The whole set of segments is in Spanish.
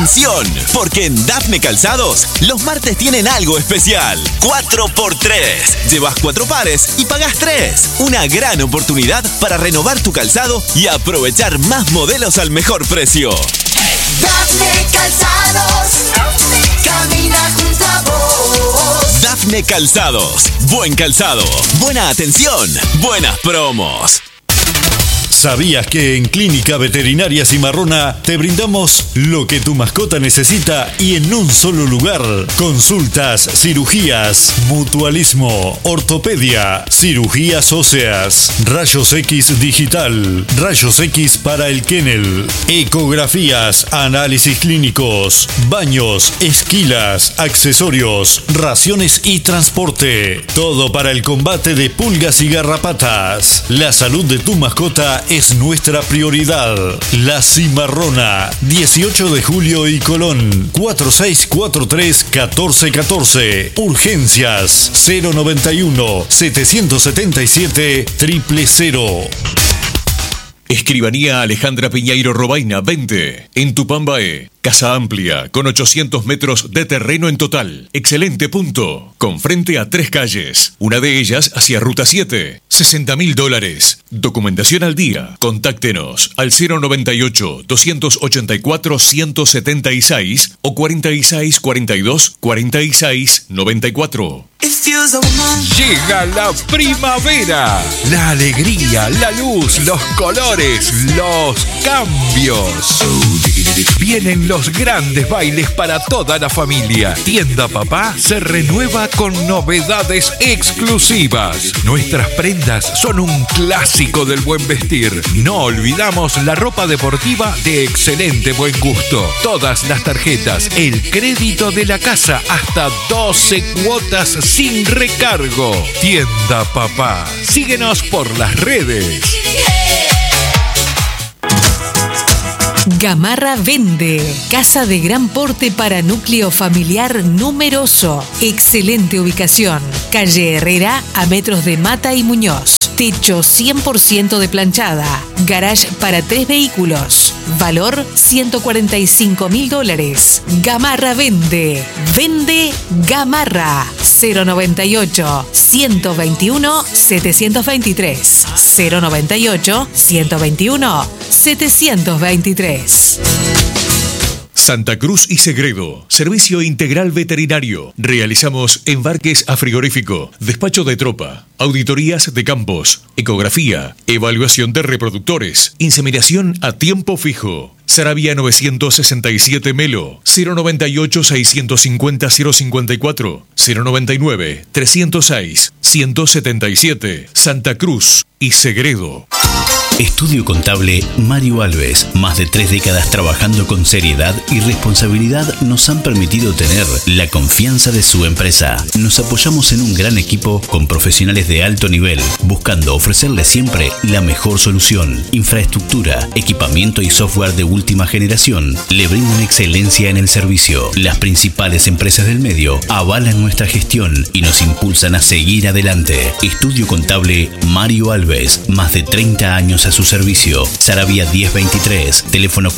Atención, porque en Dafne Calzados los martes tienen algo especial. 4x3. Llevas 4 pares y pagás 3. Una gran oportunidad para renovar tu calzado y aprovechar más modelos al mejor precio. Dafne Calzados, camina junto a vos. Dafne Calzados. Buen calzado, buena atención, buenas promos. ¿Sabías que en Clínica Veterinaria Cimarrona te brindamos lo que tu mascota necesita y en un solo lugar? Consultas, cirugías, mutualismo, ortopedia, cirugías óseas, rayos X digital, rayos X para el kennel, ecografías, análisis clínicos, baños, esquilas, accesorios, raciones y transporte. Todo para el combate de pulgas y garrapatas. La salud de tu mascota es nuestra prioridad. La Cimarrona, 18 de julio y Colón, 4643-1414. Urgencias, 091-777-000. Escribanía Alejandra Piñeiro Robaina, 20, en Tupambaé. Casa amplia, con 800 metros de terreno en total. Excelente punto. Con frente a 3 calles. Una de ellas hacia Ruta 7. $60.000. Documentación al día. Contáctenos al 098-284-176 o 4642-4694. Llega la primavera. La alegría, la luz, los colores, los cambios. Vienen los grandes bailes para toda la familia. Tienda Papá se renueva con novedades exclusivas. Nuestras prendas son un clásico del buen vestir. No olvidamos la ropa deportiva de excelente buen gusto. Todas las tarjetas, el crédito de la casa, hasta 12 cuotas sin recargo. Tienda Papá. Síguenos por las redes. Gamarra vende. Casa de gran porte para núcleo familiar numeroso. Excelente ubicación. Calle Herrera, a metros de Mata y Muñoz. Techo 100% de planchada. Garage para 3 vehículos. Valor $145.000. Gamarra vende. Vende Gamarra. 098-121-723. 098-121-723. Santa Cruz y Segredo, servicio integral veterinario. Realizamos embarques a frigorífico, despacho de tropa, auditorías de campos, ecografía, evaluación de reproductores, inseminación a tiempo fijo. Saravia 967 Melo, 098-650-054, 099-306-177, Santa Cruz y Segredo. Estudio Contable Mario Alves. Más de 3 décadas trabajando con seriedad y responsabilidad nos han permitido tener la confianza de su empresa. Nos apoyamos en un gran equipo con profesionales de alto nivel, buscando ofrecerles siempre la mejor solución. Infraestructura, equipamiento y software de última generación le brindan excelencia en el servicio. Las principales empresas del medio avalan nuestra gestión y nos impulsan a seguir adelante. Estudio Contable Mario Alves. Más de 30 años a su servicio. Saravia 1023, teléfono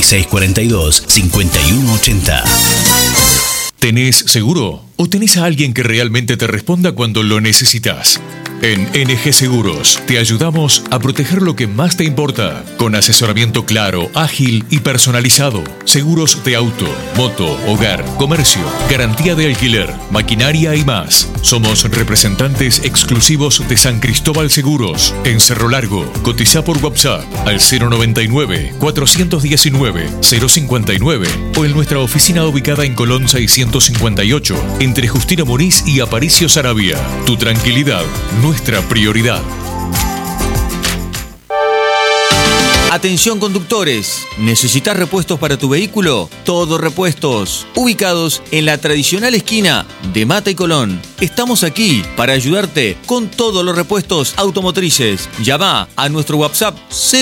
4642-5180. ¿Tenés seguro? ¿O tenés a alguien que realmente te responda cuando lo necesitas? En NG Seguros te ayudamos a proteger lo que más te importa, con asesoramiento claro, ágil y personalizado. Seguros de auto, moto, hogar, comercio, garantía de alquiler, maquinaria y más. Somos representantes exclusivos de San Cristóbal Seguros, en Cerro Largo. Cotiza por WhatsApp al 099-419-059 o en nuestra oficina ubicada en Colón 658, entre Justino Moniz y Aparicio Saravia. Tu tranquilidad, nuestra prioridad. Atención conductores, ¿necesitas repuestos para tu vehículo? Todo Repuestos, ubicados en la tradicional esquina de Mata y Colón. Estamos aquí para ayudarte con todos los repuestos automotrices. Llama a nuestro WhatsApp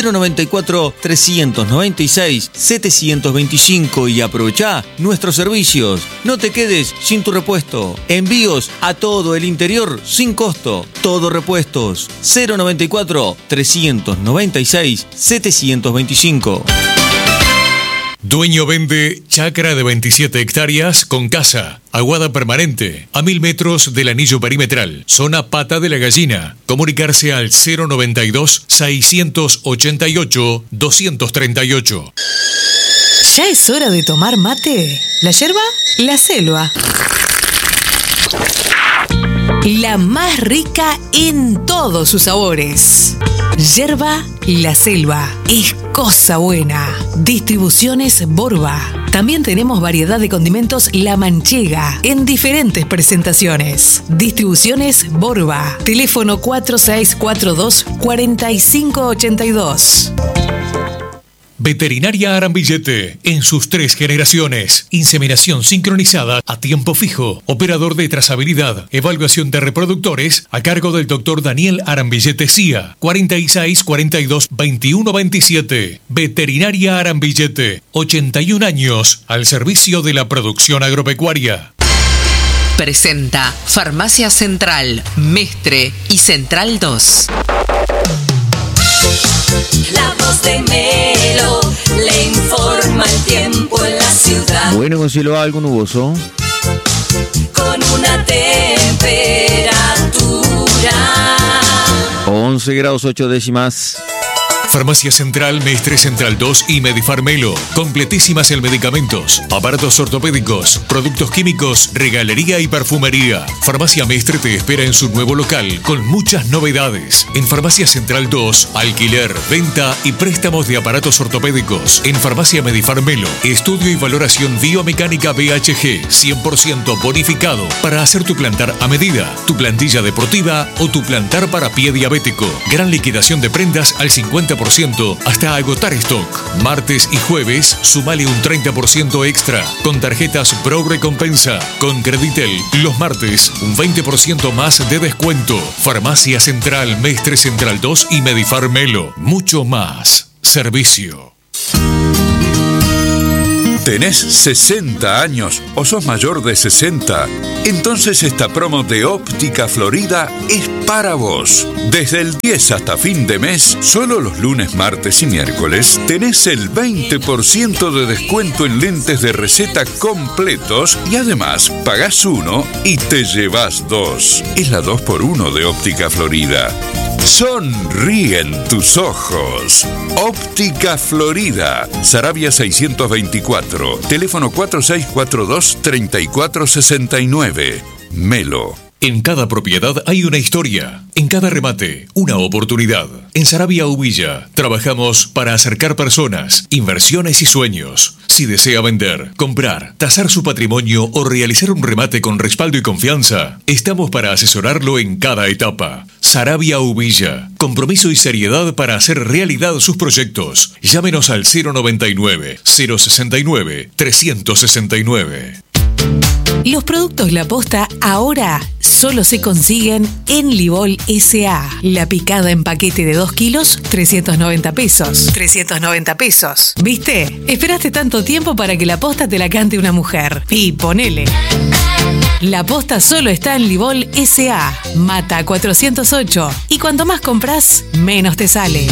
094-396-725 y aprovecha nuestros servicios. No te quedes sin tu repuesto. Envíos a todo el interior sin costo. Todo Repuestos, 094-396-725. Dueño vende chacra de 27 hectáreas con casa, aguada permanente, a 1000 metros del anillo perimetral, zona Pata de la Gallina. Comunicarse al 092-688-238. ¿Ya es hora de tomar mate? ¿La yerba? La selva. La más rica en todos sus sabores. Yerba La Selva. Es cosa buena. Distribuciones Borba. También tenemos variedad de condimentos La Manchega en diferentes presentaciones. Distribuciones Borba. Teléfono 4642-4582. Veterinaria Arambillete, en sus 3 generaciones. Inseminación sincronizada a tiempo fijo. Operador de trazabilidad. Evaluación de reproductores a cargo del doctor Daniel Arambillete CIA. 4642-2127. Veterinaria Arambillete. 81 años al servicio de la producción agropecuaria. Presenta Farmacia Central, Mestre y Central 2. La voz de Melo le informa el tiempo en la ciudad. Bueno, con cielo algo nuboso. Con una temperatura 11 grados 8 décimas. Farmacia Central, Mestre Central 2 y Medifarmelo. Completísimas en medicamentos, aparatos ortopédicos, productos químicos, regalería y perfumería. Farmacia Mestre te espera en su nuevo local con muchas novedades. En Farmacia Central 2, alquiler, venta y préstamos de aparatos ortopédicos. En Farmacia Medifarmelo, estudio y valoración biomecánica BHG 100% bonificado para hacer tu plantar a medida, tu plantilla deportiva o tu plantar para pie diabético. Gran liquidación de prendas al 50% hasta agotar stock. Martes y jueves, sumale un 30% extra con tarjetas Pro Recompensa. Con Creditel, los martes, un 20% más de descuento. Farmacia Central, Mestre Central 2 y Medifarmelo. Mucho más servicio. ¿Tenés 60 años o sos mayor de 60? Entonces esta promo de Óptica Florida es para vos. Desde el 10 hasta fin de mes, solo los lunes, martes y miércoles, tenés el 20% de descuento en lentes de receta completos y además pagás uno y te llevas dos. Es la 2x1 de Óptica Florida. Sonríen tus ojos. Óptica Florida, Saravia 624, teléfono 4642-3469. Melo. En cada propiedad hay una historia, en cada remate una oportunidad. En Saravia Ubilla trabajamos para acercar personas, inversiones y sueños. Si desea vender, comprar, tasar su patrimonio o realizar un remate con respaldo y confianza, estamos para asesorarlo en cada etapa. Saravia Ubilla, compromiso y seriedad para hacer realidad sus proyectos. Llámenos al 099-069-369. Los productos La Posta ahora solo se consiguen en Livol S.A. La picada en paquete de 2 kilos, 390 pesos. 390 pesos. ¿Viste? Esperaste tanto tiempo para que La Posta te la cante una mujer. Y ponele. La Posta solo está en Livol S.A. Mata 408. Y cuanto más compras, menos te sale.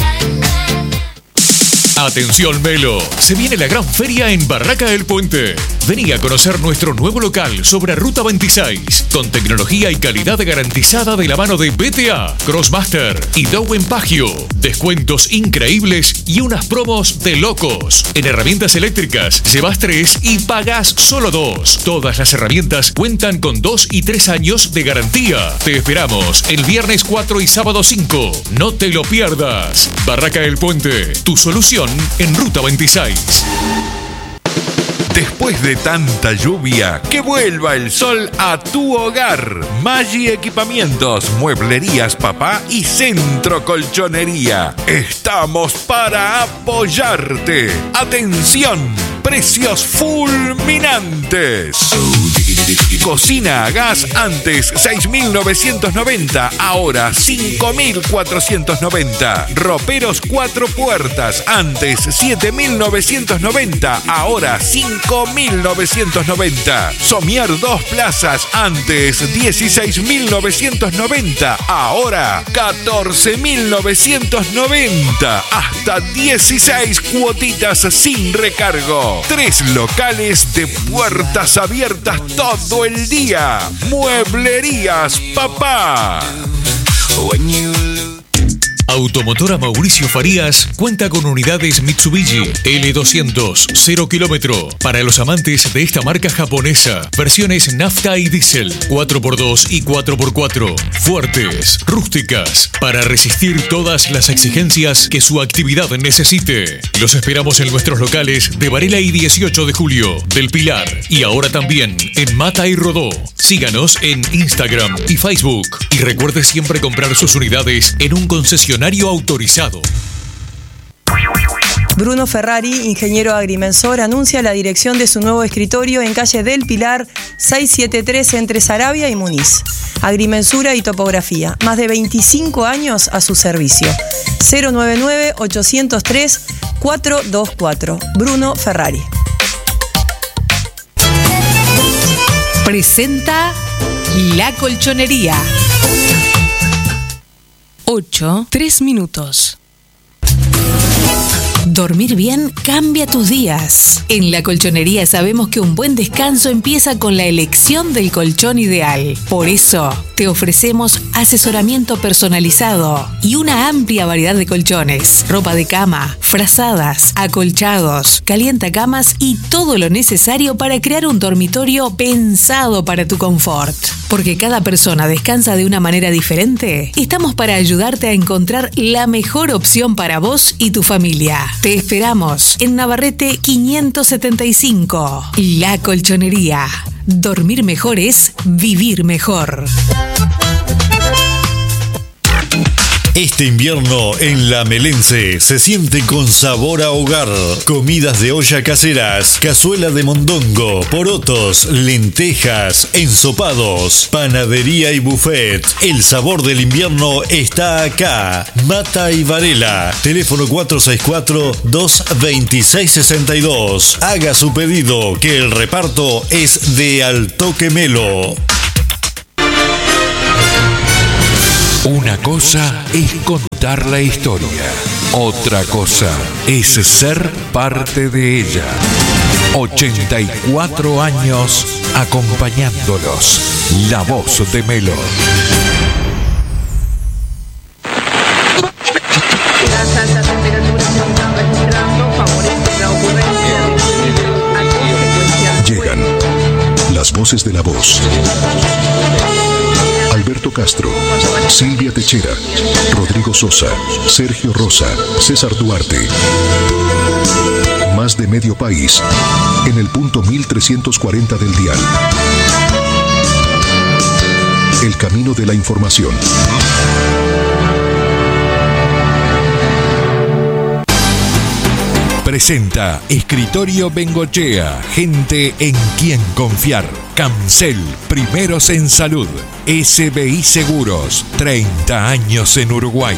Atención Melo, se viene la gran feria en Barraca del Puente. Vení a conocer nuestro nuevo local sobre Ruta 26, con tecnología y calidad garantizada de la mano de BTA, Crossmaster y Dowen Pagio. Descuentos increíbles y unas promos de locos. En herramientas eléctricas, llevas 3 y pagás solo 2. Todas las herramientas cuentan con 2 y 3 años de garantía. Te esperamos el viernes 4 y sábado 5. No te lo pierdas. Barraca del Puente, tu solución en Ruta 26. Después de tanta lluvia, que vuelva el sol a tu hogar. Maggi Equipamientos, Mueblerías Papá y Centro Colchonería. Estamos para apoyarte. Atención, precios fulminantes. Cocina a gas antes 6.990, ahora 5.490. Roperos 4 puertas antes 7.990, ahora 5.990. Somier 2 plazas antes 16.990, ahora 14.990. Hasta 16 cuotitas sin recargo. 3 locales de puertas abiertas todo el día. Mueblerías Papá. Automotora Mauricio Farías cuenta con unidades Mitsubishi L200 0 kilómetro para los amantes de esta marca japonesa. Versiones nafta y diésel, 4x2 y 4x4, fuertes, rústicas, para resistir todas las exigencias que su actividad necesite. Los esperamos en nuestros locales de Varela y 18 de julio, del Pilar, y ahora también en Mata y Rodó. Síganos en Instagram y Facebook y recuerde siempre comprar sus unidades en un concesionario autorizado. Bruno Ferrari, ingeniero agrimensor, anuncia la dirección de su nuevo escritorio en calle del Pilar 673 entre Saravia y Muniz. Agrimensura y topografía. Más de 25 años a su servicio. 099-803-424. Bruno Ferrari. Presenta La Colchonería. 8:03 minutos. Dormir bien cambia tus días. En La Colchonería sabemos que un buen descanso empieza con la elección del colchón ideal. Por eso, te ofrecemos asesoramiento personalizado y una amplia variedad de colchones, ropa de cama, frazadas, acolchados, calientacamas y todo lo necesario para crear un dormitorio pensado para tu confort. Porque cada persona descansa de una manera diferente, estamos para ayudarte a encontrar la mejor opción para vos y tu familia. Te esperamos en Navarrete 575. La Colchonería. Dormir mejor es vivir mejor. Este invierno en La Melense se siente con sabor a hogar. Comidas de olla caseras, cazuela de mondongo, porotos, lentejas, ensopados, panadería y buffet. El sabor del invierno está acá. Mata y Varela. Teléfono 464-226-62. Haga su pedido, que el reparto es de Al Toque Melo. Una cosa es contar la historia, otra cosa es ser parte de ella. 84 años acompañándolos. La voz de Melo. Las altas temperaturas se están registrando favorecen la ocurrencia a consecuencia. Llegan las voces de la voz. Alberto Castro, Silvia Techera, Rodrigo Sosa, Sergio Rosa, César Duarte. Más de medio país en el punto 1340 del dial. El camino de la información. Presenta Escritorio Bengochea, gente en quien confiar. Cancel, primeros en salud. SBI Seguros, 30 años en Uruguay.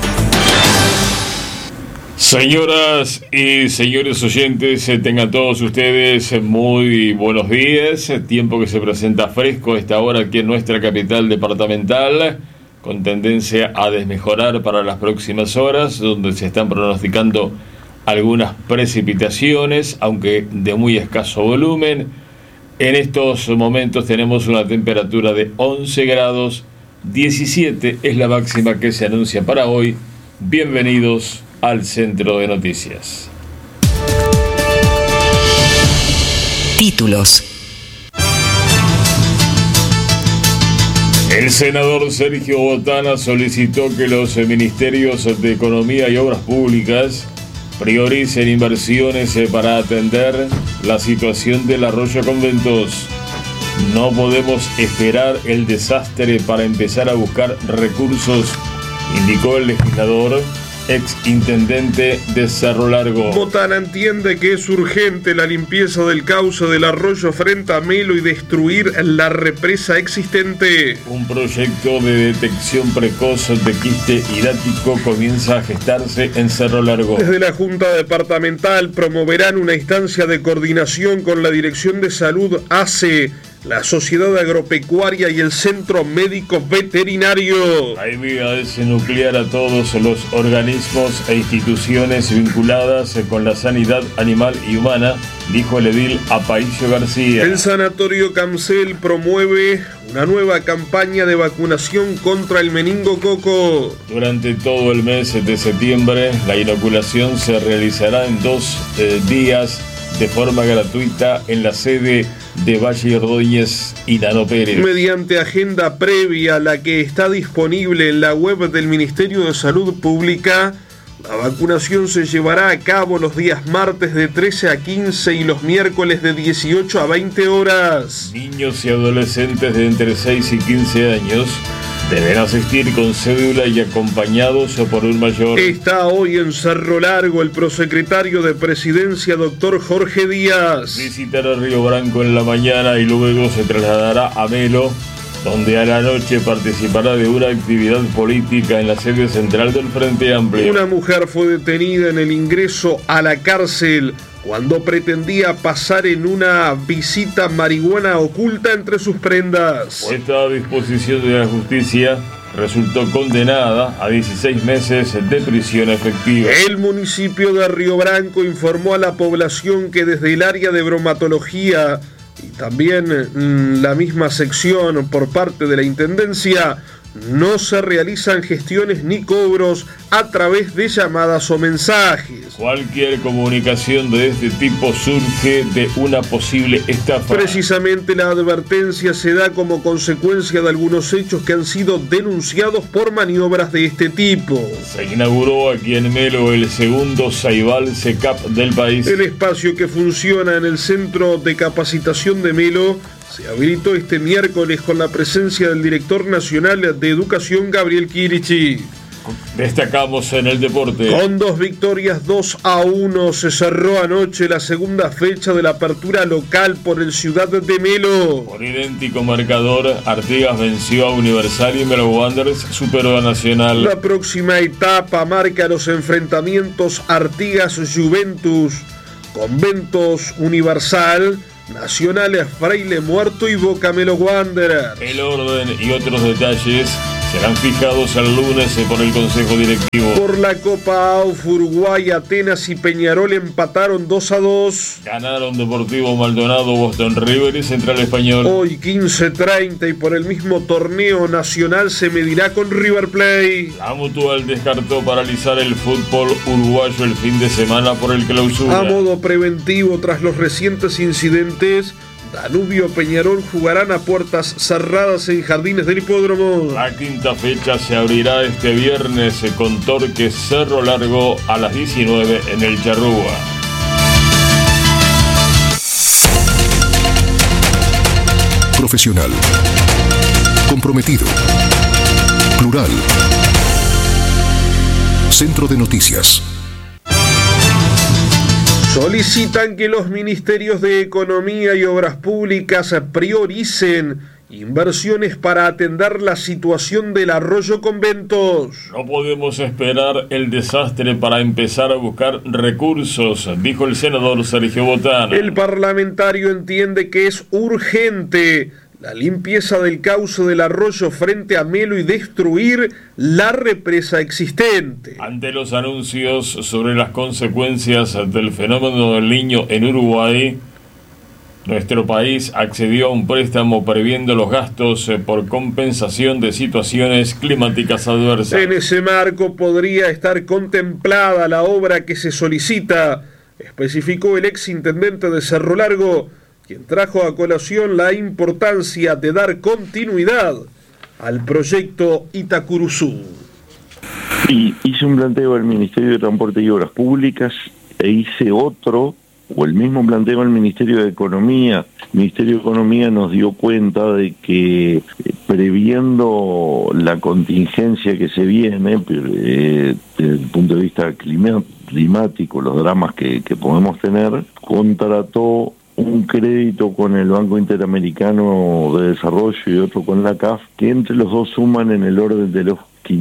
Señoras y señores oyentes, tengan todos ustedes muy buenos días. Tiempo que se presenta fresco a esta hora aquí en nuestra capital departamental, con tendencia a desmejorar para las próximas horas, donde se están pronosticando algunas precipitaciones, aunque de muy escaso volumen. En estos momentos tenemos una temperatura de 11 grados, 17 es la máxima que se anuncia para hoy. Bienvenidos al Centro de Noticias. Títulos. El senador Sergio Botana solicitó que los ministerios de Economía y Obras Públicas prioricen inversiones para atender la situación del Arroyo Conventos. No podemos esperar el desastre para empezar a buscar recursos, indicó el legislador, ex intendente de Cerro Largo. Botana entiende que es urgente la limpieza del cauce del arroyo frente a Melo y destruir la represa existente. Un proyecto de detección precoz de quiste hidrático comienza a gestarse en Cerro Largo. Desde la Junta Departamental promoverán una instancia de coordinación con la Dirección de Salud ACE, la Sociedad Agropecuaria y el Centro Médico Veterinario. La idea es nuclear a todos los organismos e instituciones vinculadas con la sanidad animal y humana, dijo el edil Aparicio García. El Sanatorio Camcel promueve una nueva campaña de vacunación contra el meningococo. Durante todo el mes de septiembre, la inoculación se realizará en 2 días de forma gratuita en la sede de Valle Ordóñez y Nano Pérez. Mediante agenda previa a la que está disponible en la web del Ministerio de Salud Pública, la vacunación se llevará a cabo los días martes de 13 a 15 y los miércoles de 18 a 20 horas. Niños y adolescentes de entre 6 y 15 años deben asistir con cédula y acompañados por un mayor. Está hoy en Cerro Largo el prosecretario de Presidencia, doctor Jorge Díaz. Visitará Río Branco en la mañana y luego se trasladará a Melo, donde a la noche participará de una actividad política en la sede central del Frente Amplio. Una mujer fue detenida en el ingreso a la cárcel cuando pretendía pasar en una visita marihuana oculta entre sus prendas. Puesta a disposición de la justicia, resultó condenada a 16 meses de prisión efectiva. El municipio de Río Branco informó a la población que desde el área de bromatología y también la misma sección por parte de la Intendencia no se realizan gestiones ni cobros a través de llamadas o mensajes. Cualquier comunicación de este tipo surge de una posible estafa. Precisamente la advertencia se da como consecuencia de algunos hechos que han sido denunciados por maniobras de este tipo. Se inauguró aquí en Melo el segundo Saibal SECAP del país. El espacio que funciona en el Centro de Capacitación de Melo se habilitó este miércoles con la presencia del director nacional de Educación, Gabriel Kirichi. Destacamos en el deporte. Con 2 victorias 2-1 se cerró anoche la segunda fecha de la apertura local por el Ciudad de Melo. Por idéntico marcador, Artigas venció a Universal y Melo Wanderers superó a Nacional. La próxima etapa marca los enfrentamientos Artigas-Juventus, Conventos Universal, Nacional Fraile Muerto y Boca Melo Wanderers. El orden y otros detalles serán fijados el lunes por el Consejo Directivo. Por la Copa AUF, Uruguay, Atenas y Peñarol empataron 2-2. Ganaron Deportivo Maldonado, Boston River y Central Español. Hoy 15:30 y por el mismo torneo Nacional se medirá con River Plate. La Mutual descartó paralizar el fútbol uruguayo el fin de semana por el clausura. A modo preventivo, tras los recientes incidentes, Danubio Peñarol jugarán a puertas cerradas en Jardines del Hipódromo. La quinta fecha se abrirá este viernes con Torque Cerro Largo a las 19 en el Charrúa. Profesional, comprometido, plural. Centro de Noticias. Solicitan que los ministerios de Economía y Obras Públicas prioricen inversiones para atender la situación del arroyo Conventos. No podemos esperar el desastre para empezar a buscar recursos, dijo el senador Sergio Botana. El parlamentario entiende que es urgente la limpieza del cauce del arroyo frente a Melo y destruir la represa existente. Ante los anuncios sobre las consecuencias del fenómeno del Niño en Uruguay, nuestro país accedió a un préstamo previendo los gastos por compensación de situaciones climáticas adversas. En ese marco podría estar contemplada la obra que se solicita, especificó el exintendente de Cerro Largo, quien trajo a colación la importancia de dar continuidad al proyecto Itacuruzú. Y hice un planteo al Ministerio de Transporte y Obras Públicas e hice otro, o el mismo planteo al Ministerio de Economía. El Ministerio de Economía nos dio cuenta de que previendo la contingencia que se viene, desde el punto de vista climático, los dramas que podemos tener, contrató un crédito con el Banco Interamericano de Desarrollo y otro con la CAF, que entre los dos suman en el orden de los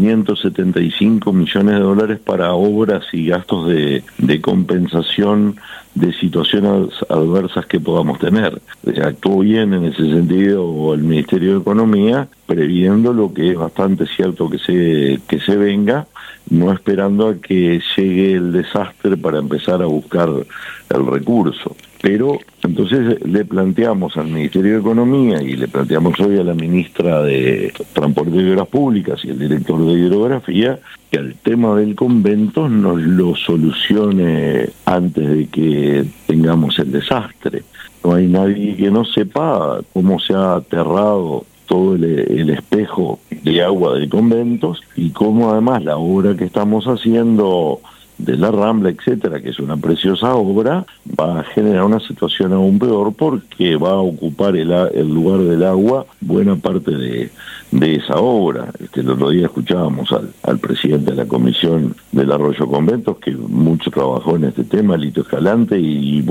575 millones de dólares para obras y gastos de compensación de situaciones adversas que podamos tener. Actuó bien en ese sentido el Ministerio de Economía, previendo lo que es bastante cierto que se venga, no esperando a que llegue el desastre para empezar a buscar el recurso. Pero entonces le planteamos al Ministerio de Economía y le planteamos hoy a la ministra de Transporte y Obras Públicas y el director de Hidrografía que el tema del convento nos lo solucione antes de que tengamos el desastre. No hay nadie que no sepa cómo se ha aterrado todo el espejo de agua del convento y cómo además la obra que estamos haciendo de la Rambla, etcétera, que es una preciosa obra, va a generar una situación aún peor porque va a ocupar el lugar del agua buena parte de esa obra. El otro día escuchábamos al presidente de la Comisión del Arroyo Conventos, que mucho trabajó en este tema, Lito Escalante, y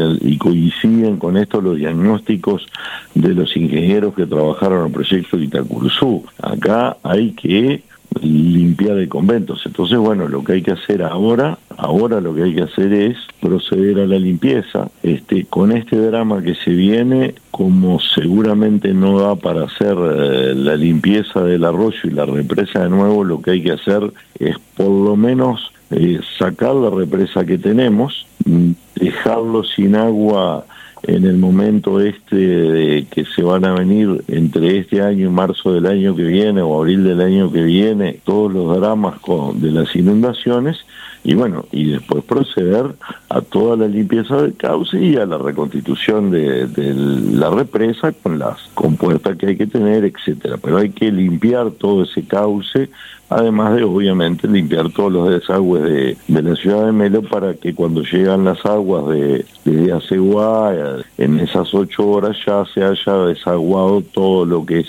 coinciden con esto los diagnósticos de los ingenieros que trabajaron en el proyecto de Itacurzú. Acá hay que limpiar el convento. Entonces, bueno, lo que hay que hacer ahora lo que hay que hacer es proceder a la limpieza. Con este drama que se viene, como seguramente no da para hacer la limpieza del arroyo y la represa de nuevo, lo que hay que hacer es por lo menos sacar la represa que tenemos, dejarlo sin agua en el momento de que se van a venir entre este año y marzo del año que viene o abril del año que viene, todos los dramas de las inundaciones, y bueno, y después proceder a toda la limpieza del cauce y a la reconstitución de la represa con las compuertas que hay que tener, etcétera. Pero hay que limpiar todo ese cauce, además de obviamente limpiar todos los desagües de la ciudad de Melo, para que cuando llegan las aguas desde Aceguá, en esas 8 horas ya se haya desaguado todo lo que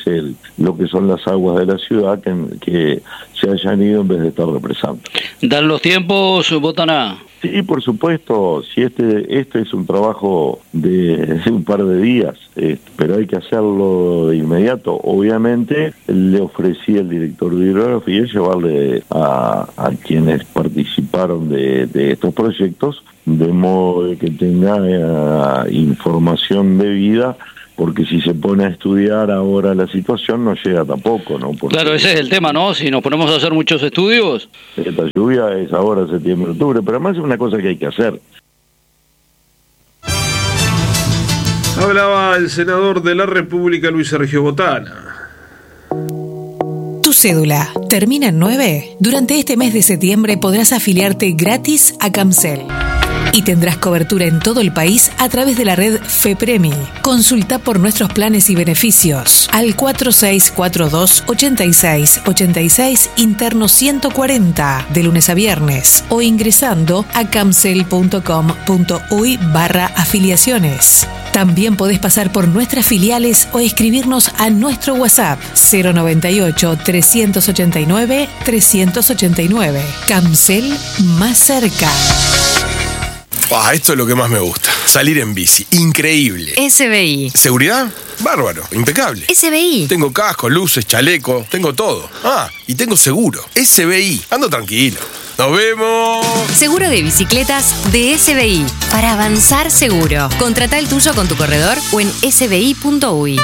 son las aguas de la ciudad que se hayan ido en vez de estar represando. ¿Dan los tiempos, Botaná? Sí, por supuesto, si este es un trabajo de un par de días, pero hay que hacerlo de inmediato. Obviamente le ofrecí al director de Hidrografía llevarle a quienes participaron de estos proyectos, de modo que tenga información debida, porque si se pone a estudiar ahora la situación no llega tampoco, ¿no? Porque claro, ese es el tema, ¿no? Si nos ponemos a hacer muchos estudios. Esta lluvia es ahora septiembre, octubre, pero además es una cosa que hay que hacer. Hablaba el senador de la República, Luis Sergio Botana. Tu cédula termina en 9. Durante este mes de septiembre podrás afiliarte gratis a Camcel y tendrás cobertura en todo el país a través de la red FEPREMI. Consulta por nuestros planes y beneficios al 4642-8686 interno 140 de lunes a viernes o ingresando a camcel.com.uy/afiliaciones. También podés pasar por nuestras filiales o escribirnos a nuestro WhatsApp 098-389-389. Camcel más cerca. Esto es lo que más me gusta. Salir en bici. Increíble. SBI. ¿Seguridad? Bárbaro. Impecable. SBI. Tengo casco, luces, chaleco. Tengo todo. Y tengo seguro. SBI. Ando tranquilo. ¡Nos vemos! Seguro de bicicletas de SBI. Para avanzar seguro. Contrata el tuyo con tu corredor o en sbi.uy.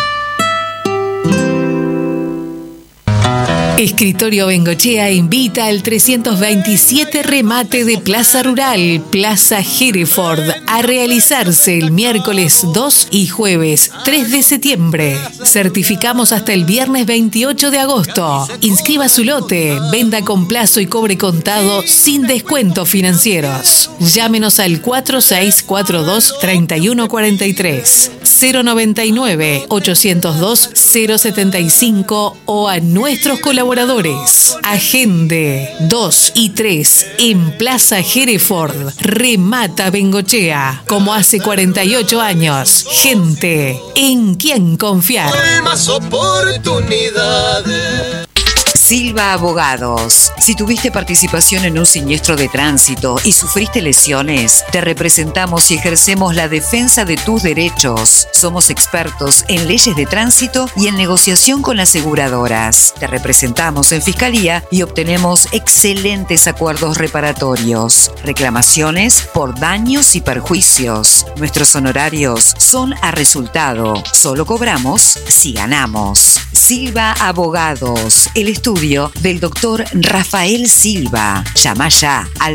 Escritorio Bengochea invita al 327 remate de Plaza Rural, Plaza Hereford, a realizarse el miércoles 2 y jueves 3 de septiembre. Certificamos hasta el viernes 28 de agosto. Inscriba su lote, venda con plazo y cobre contado sin descuentos financieros. Llámenos al 4642-3143. 099-802-075 o a nuestros colaboradores. Agende 2 y 3 en Plaza Hereford. Remata Bengochea, como hace 48 años. Gente en quien confiar. Más oportunidades. Silva Abogados. Si tuviste participación en un siniestro de tránsito y sufriste lesiones, te representamos y ejercemos la defensa de tus derechos. Somos expertos en leyes de tránsito y en negociación con aseguradoras. Te representamos en Fiscalía y obtenemos excelentes acuerdos reparatorios. Reclamaciones por daños y perjuicios. Nuestros honorarios son a resultado. Solo cobramos si ganamos. Silva Abogados. El estudio del doctor Rafael Silva. Llama ya al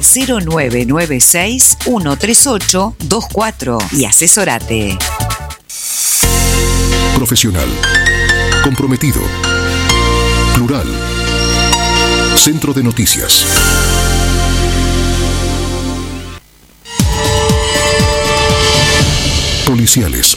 0996-138-24 y asesórate. Profesional. Comprometido. Plural. Centro de Noticias. Policiales.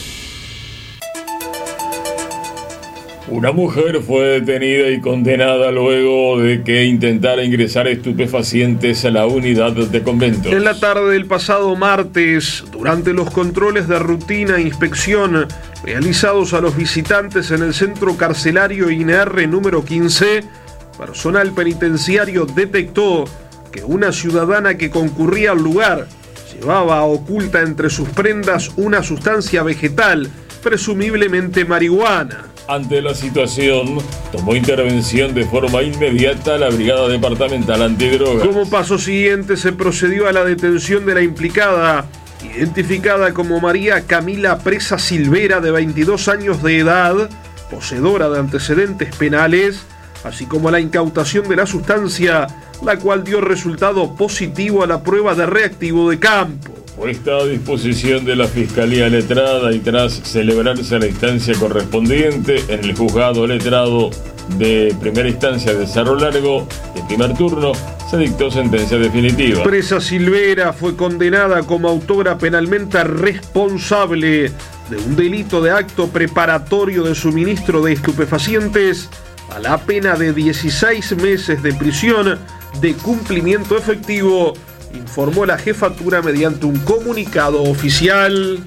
Una mujer fue detenida y condenada luego de que intentara ingresar estupefacientes a la unidad de convento. En la tarde del pasado martes, durante los controles de rutina e inspección realizados a los visitantes en el centro carcelario INR número 15, personal penitenciario detectó que una ciudadana que concurría al lugar llevaba oculta entre sus prendas una sustancia vegetal, presumiblemente marihuana. Ante la situación, tomó intervención de forma inmediata la Brigada Departamental Antidrogas. Como paso siguiente, se procedió a la detención de la implicada, identificada como María Camila Presa Silvera, de 22 años de edad, poseedora de antecedentes penales, así como la incautación de la sustancia, la cual dio resultado positivo a la prueba de reactivo de campo. Puesta a disposición de la Fiscalía Letrada y tras celebrarse la instancia correspondiente en el Juzgado Letrado de Primera Instancia de Cerro Largo, de primer turno, se dictó sentencia definitiva. Presa Silvera fue condenada como autora penalmente responsable de un delito de acto preparatorio de suministro de estupefacientes a la pena de 16 meses de prisión de cumplimiento efectivo, informó la jefatura mediante un comunicado oficial.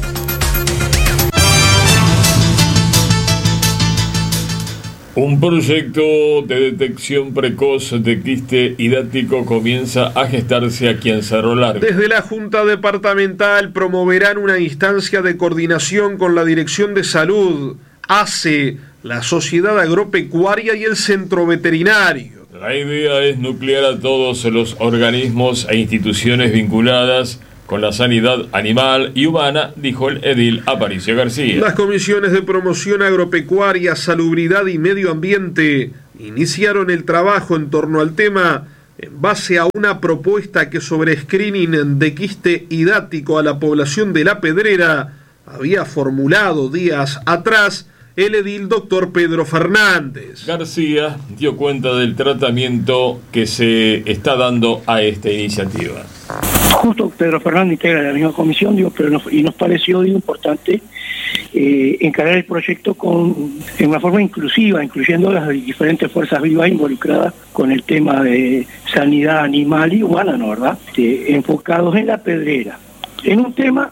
Un proyecto de detección precoz de quiste hidático comienza a gestarse aquí en Cerro Largo. Desde la Junta Departamental promoverán una instancia de coordinación con la Dirección de Salud, ACE, la Sociedad Agropecuaria y el Centro Veterinario. La idea es nuclear a todos los organismos e instituciones vinculadas con la sanidad animal y humana, dijo el edil Aparicio García. Las comisiones de promoción agropecuaria, salubridad y medio ambiente iniciaron el trabajo en torno al tema en base a una propuesta que sobre screening de quiste hidático a la población de La Pedrera había formulado días atrás el edil doctor Pedro Fernández. García dio cuenta del tratamiento que se está dando a esta iniciativa. Justo Pedro Fernández integra la misma comisión, pero nos pareció importante encarar el proyecto en una forma inclusiva, incluyendo las diferentes fuerzas vivas involucradas con el tema de sanidad animal y humana, ¿no, verdad? Enfocados en La Pedrera, en un tema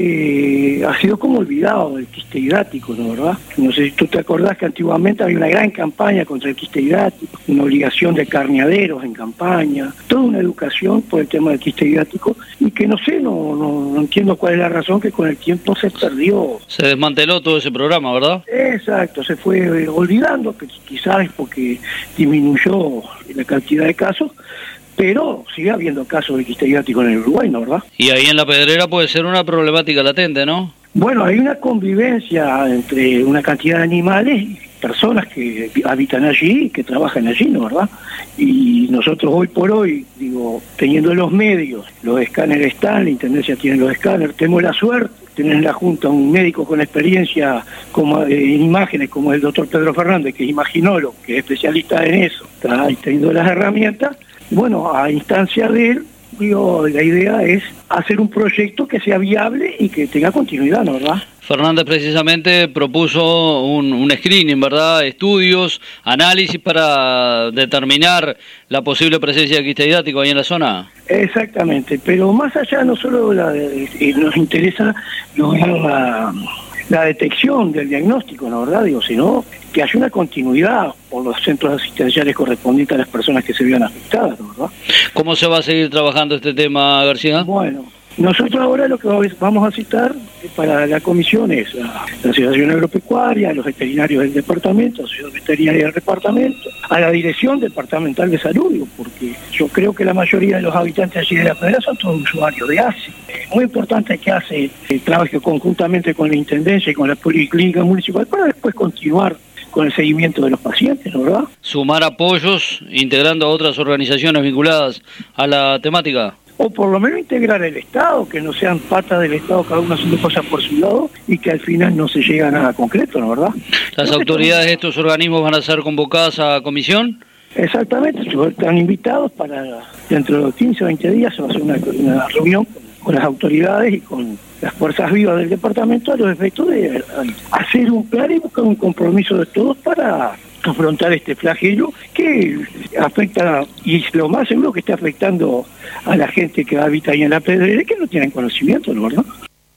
que ha sido como olvidado, el quiste hidático, ¿no, verdad? No sé si tú te acordás que antiguamente había una gran campaña contra el quiste hidático, una obligación de carneaderos en campaña, toda una educación por el tema del quiste hidático, y que no sé, no entiendo cuál es la razón que con el tiempo se perdió. Se desmanteló todo ese programa, ¿verdad? Exacto, se fue olvidando, quizás porque disminuyó la cantidad de casos, pero sigue habiendo casos de quiste hidático en el Uruguay, ¿no, verdad? Y ahí en La Pedrera puede ser una problemática latente, ¿no? Bueno, hay una convivencia entre una cantidad de animales y personas que habitan allí y que trabajan allí, ¿no, verdad? Y nosotros hoy por hoy, teniendo los medios, los escáneres están, la Intendencia tiene los escáneres, tenemos la suerte, tener en la Junta un médico con experiencia en imágenes como el doctor Pedro Fernández, que es imaginólogo, que es especialista en eso, está teniendo las herramientas. Bueno, a instancia de él, la idea es hacer un proyecto que sea viable y que tenga continuidad, ¿no, verdad? Fernández precisamente propuso un screening, ¿verdad? Estudios, análisis para determinar la posible presencia de quiste hidrático ahí en la zona. Exactamente, pero más allá no solo nos interesa lograr la detección del diagnóstico, ¿no, verdad? Sino que haya una continuidad por los centros asistenciales correspondientes a las personas que se vean afectadas, ¿no, verdad? ¿Cómo se va a seguir trabajando este tema, García? Bueno, nosotros ahora lo que vamos a citar para la comisión es la Asociación Agropecuaria, a los veterinarios del departamento, a la Asociación Veterinaria del departamento, a la Dirección Departamental de Salud, porque yo creo que la mayoría de los habitantes allí de La Pedrera son todos usuarios de ACE. Es muy importante que ACE trabaje conjuntamente con la Intendencia y con la Policlínica Municipal para después continuar con el seguimiento de los pacientes, ¿no, verdad? Sumar apoyos integrando a otras organizaciones vinculadas a la temática. O por lo menos integrar el Estado, que no sean patas del Estado cada uno haciendo cosas por su lado y que al final no se llega a nada concreto, ¿no, verdad? ¿Las autoridades de estos organismos van a ser convocadas a comisión? Exactamente, están invitados para dentro de 15 o 20 días se va a hacer una reunión con las autoridades y con las fuerzas vivas del departamento a los efectos de hacer un plan y buscar un compromiso de todos para afrontar este flagelo que afecta, y lo más seguro que está afectando a la gente que habita ahí en La Pedrera, que no tienen conocimiento, ¿no, verdad?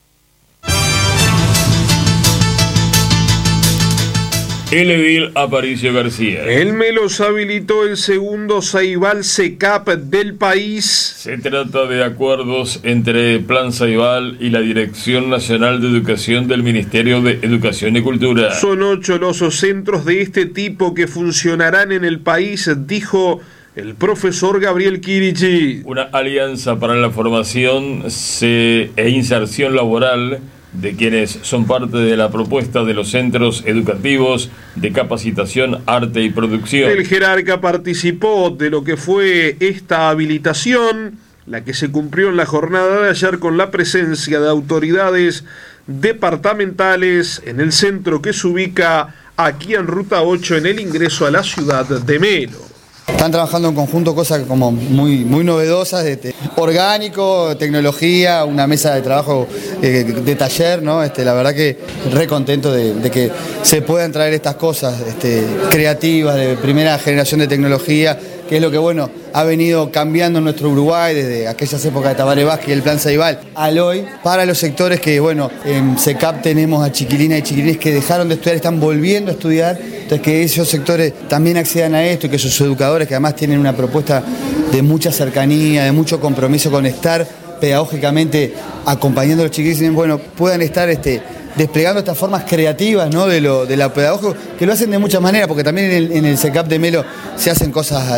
El edil Aparicio García. El Melos habilitó el segundo Ceibal CECAP del país. Se trata de acuerdos entre Plan Ceibal y la Dirección Nacional de Educación del Ministerio de Educación y Cultura. Son 8 los centros de este tipo que funcionarán en el país, dijo el profesor Gabriel Quirichi. Una alianza para la formación e inserción laboral de quienes son parte de la propuesta de los centros educativos de capacitación, arte y producción. El jerarca participó de lo que fue esta habilitación, la que se cumplió en la jornada de ayer con la presencia de autoridades departamentales en el centro que se ubica aquí en Ruta 8 en el ingreso a la ciudad de Melo. Están trabajando en conjunto cosas como muy novedosas, orgánico, tecnología, una mesa de trabajo de taller, ¿no? La verdad que re contento de que se puedan traer estas cosas creativas, de primera generación de tecnología, que es lo que ha venido cambiando en nuestro Uruguay desde aquellas épocas de Tabaré Vázquez y el Plan Ceibal al hoy, para los sectores que, en CECAP tenemos a chiquilinas y chiquilines que dejaron de estudiar, están volviendo a estudiar, entonces que esos sectores también accedan a esto y que sus educadores, que además tienen una propuesta de mucha cercanía, de mucho compromiso con estar pedagógicamente acompañando a los chiquilines, puedan estar desplegando estas formas creativas, ¿no? de la pedagogía, que lo hacen de muchas maneras, porque también en el CECAP de Melo se hacen cosas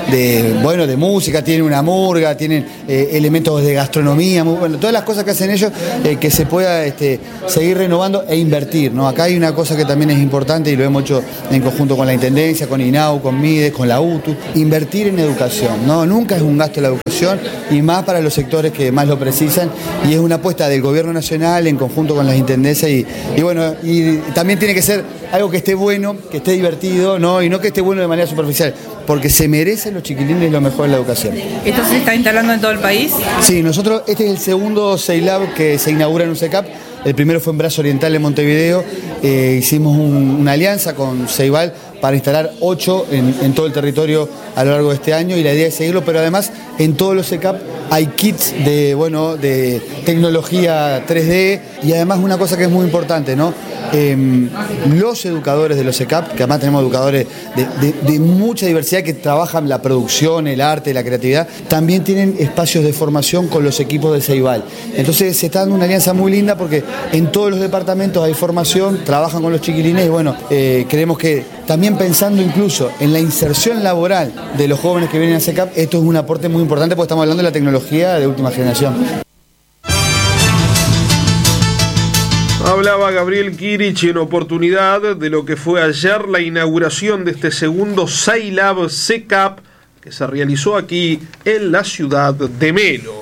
de música, tienen una murga, tienen elementos de gastronomía, todas las cosas que hacen ellos, que se pueda seguir renovando e invertir, ¿no? Acá hay una cosa que también es importante y lo hemos hecho en conjunto con la Intendencia, con INAU, con MIDES, con la UTU, invertir en educación, ¿no? Nunca es un gasto la educación, y más para los sectores que más lo precisan, y es una apuesta del Gobierno Nacional en conjunto con las Intendencias. Y también tiene que ser algo que esté bueno, que esté divertido, ¿no? Y no que esté bueno de manera superficial, porque se merecen los chiquilines lo mejor en la educación. ¿Esto se está instalando en todo el país? Sí, nosotros, este es el segundo CEILAB que se inaugura en un CECAP. El primero fue en Brazo Oriental, en Montevideo. Hicimos una alianza con Ceibal para instalar 8 en todo el territorio a lo largo de este año, y la idea es seguirlo, pero además en todos los CECAP hay kits de tecnología 3D, y además una cosa que es muy importante, ¿no? Los educadores de los CECAP, que además tenemos educadores de mucha diversidad que trabajan la producción, el arte, la creatividad, también tienen espacios de formación con los equipos de Ceibal. Entonces se está dando una alianza muy linda porque en todos los departamentos hay formación, trabajan con los chiquilines y creemos que también pensando incluso en la inserción laboral de los jóvenes que vienen a CECAP, esto es un aporte muy importante porque estamos hablando de la tecnología de última generación. Hablaba Gabriel Quirichi en oportunidad de lo que fue ayer la inauguración de este segundo CEILAB CECAP que se realizó aquí en la ciudad de Melo.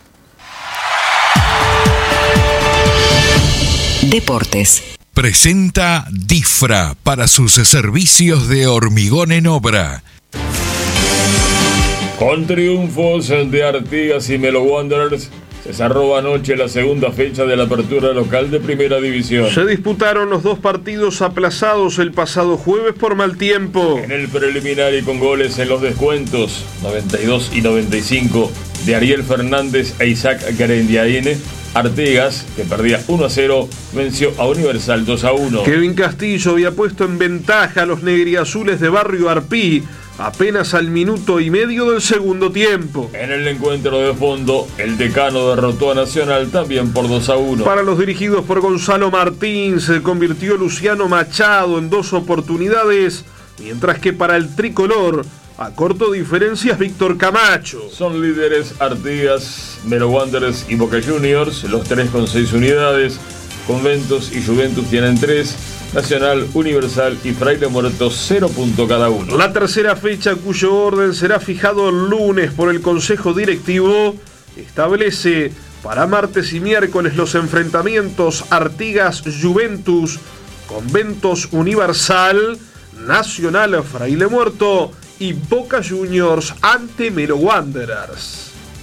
Deportes. Presenta Difra para sus servicios de hormigón en obra. Con triunfos de Artigas y Melo Wanderers, se cerró anoche la segunda fecha de la apertura local de Primera División. Se disputaron los dos partidos aplazados el pasado jueves por mal tiempo. En el preliminar y con goles en los descuentos, 92 y 95, de Ariel Fernández e Isaac Grendiaine, Artigas, que perdía 1-0, venció a Universal 2-1. Kevin Castillo había puesto en ventaja a los negriazules de Barrio Arpí apenas al minuto y medio del segundo tiempo. En el encuentro de fondo, el Decano derrotó a Nacional también por 2-1. Para los dirigidos por Gonzalo Martín se convirtió Luciano Machado en 2 oportunidades, mientras que para el tricolor acortó diferencias Víctor Camacho. Son líderes Artigas, Melo Wanderers y Boca Juniors, los 3 con 6 unidades. Conventos y Juventus tienen 3. Nacional, Universal y Fraile Muerto 0 puntos cada uno. La tercera fecha, cuyo orden será fijado el lunes por el Consejo Directivo, establece para martes y miércoles los enfrentamientos Artigas-Juventus, Conventos Universal, Nacional Fraile Muerto y Boca Juniors ante Melo Wanderers.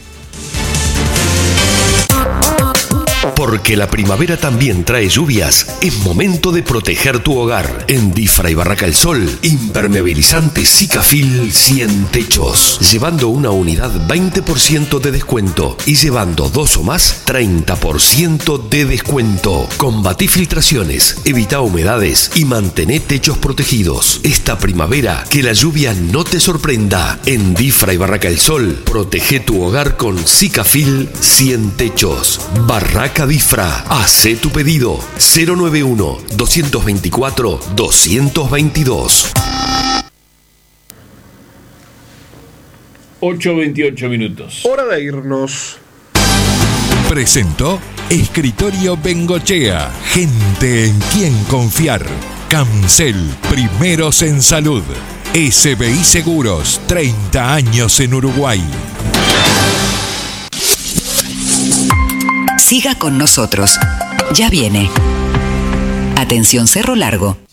Porque la primavera también trae lluvias, es momento de proteger tu hogar. En Difra y Barraca El Sol, impermeabilizante Sikafil 100 techos. Llevando una unidad 20% de descuento y llevando 2 o más 30% de descuento. Combatí filtraciones, evita humedades y mantén techos protegidos. Esta primavera que la lluvia no te sorprenda. En Difra y Barraca El Sol, protege tu hogar con Sikafil 100 techos. Barraca Difra, hace tu pedido 091-224-222. 8:28 minutos. Hora de irnos. Presentó Escritorio Bengochea. Gente en quien confiar. Cancel, primeros en salud. SBI Seguros, 30 años en Uruguay. Siga con nosotros. Ya viene. Atención Cerro Largo.